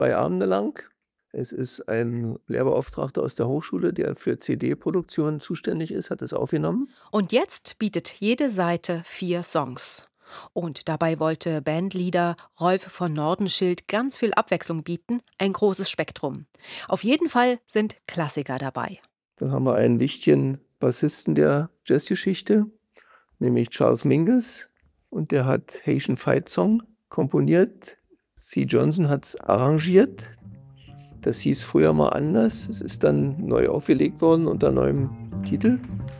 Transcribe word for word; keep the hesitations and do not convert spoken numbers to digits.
bei Abendelang. Es ist ein Lehrbeauftragter aus der Hochschule, der für C D-Produktion zuständig ist, hat es aufgenommen. Und jetzt bietet jede Seite vier Songs. Und dabei wollte Bandleader Rolf von Nordenschild ganz viel Abwechslung bieten, ein großes Spektrum. Auf jeden Fall sind Klassiker dabei. Dann haben wir einen wichtigen Bassisten der Jazzgeschichte, nämlich Charles Mingus. Und der hat Haitian Fight Song komponiert. C. Johnson hat es arrangiert. Das hieß früher mal anders. Es ist dann neu aufgelegt worden unter neuem Titel.